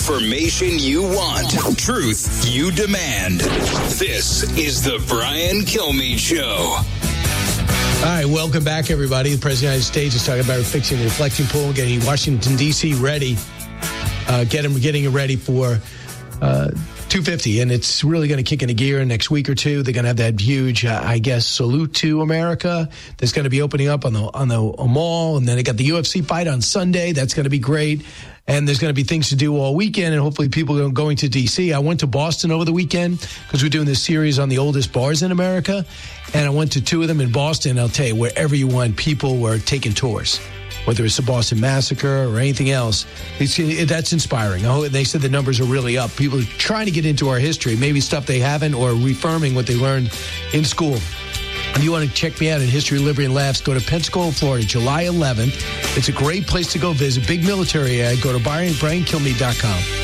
Information you want. Truth you demand. This is the Brian Kilmeade Show. All right, welcome back, everybody. The President of the United States is talking about fixing the reflecting pool, getting Washington, D.C. ready, getting it ready for 250, and it's really going to kick into gear in the next week or two. They're going to have that huge, salute to America that's going to be opening up on the mall, and then they got the UFC fight on Sunday. That's going to be great, and there's going to be things to do all weekend, and hopefully people are going to D.C. I went to Boston over the weekend because we're doing this series on the oldest bars in America, and I went to two of them in Boston. I'll tell you, wherever you went, people were taking tours. Whether it's the Boston Massacre or anything else, that's inspiring. They said the numbers are really up. People are trying to get into our history, maybe stuff they haven't, or reaffirming what they learned in school. If you want to check me out in History, Liberty, and Laughs, go to Pensacola, Florida, July 11th. It's a great place to go visit. Big military ad. Go to BrianKilmeade.com.